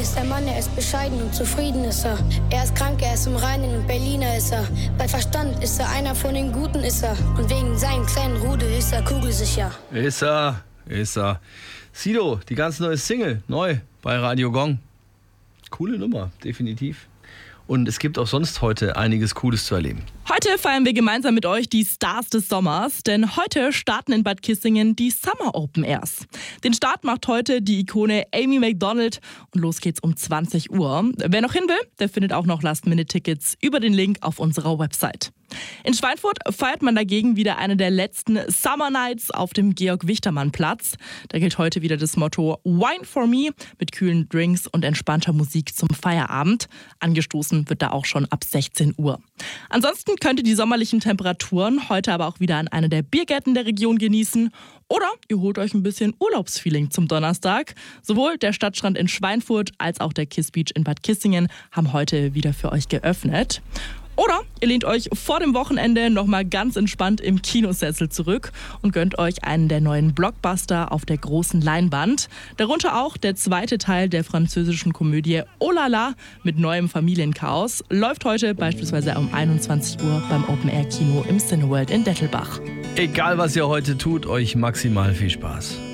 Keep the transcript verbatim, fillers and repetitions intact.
ist der Mann, er ist bescheiden und zufrieden ist er. Er ist krank, er ist im Reinen und Berliner ist er. Bei Verstand ist er einer von den Guten ist er. Und wegen seinem kleinen Rudel ist er kugelsicher. Ist er, ist er. Sido, die ganz neue Single, neu bei Radio Gong. Coole Nummer, definitiv. Und es gibt auch sonst heute einiges Cooles zu erleben. Heute feiern wir gemeinsam mit euch die Stars des Sommers, denn heute starten in Bad Kissingen die Summer Open Airs. Den Start macht heute die Ikone Amy Macdonald und los geht's um zwanzig Uhr. Wer noch hin will, der findet auch noch Last-Minute-Tickets über den Link auf unserer Website. In Schweinfurt feiert man dagegen wieder eine der letzten Summer Nights auf dem Georg-Wichtermann-Platz. Da gilt heute wieder das Motto Wine for me mit kühlen Drinks und entspannter Musik zum Feierabend. Angestoßen wird da auch schon ab sechzehn Uhr. Ansonsten könnt ihr die sommerlichen Temperaturen heute aber auch wieder an einer der Biergärten der Region genießen. Oder ihr holt euch ein bisschen Urlaubsfeeling zum Donnerstag. Sowohl der Stadtstrand in Schweinfurt als auch der Kiss Beach in Bad Kissingen haben heute wieder für euch geöffnet. Oder ihr lehnt euch vor dem Wochenende nochmal ganz entspannt im Kinosessel zurück und gönnt euch einen der neuen Blockbuster auf der großen Leinwand. Darunter auch der zweite Teil der französischen Komödie Oh la la mit neuem Familienchaos. Läuft heute beispielsweise um einundzwanzig Uhr beim Open-Air-Kino im Cineworld in Dettelbach. Egal was ihr heute tut, euch maximal viel Spaß.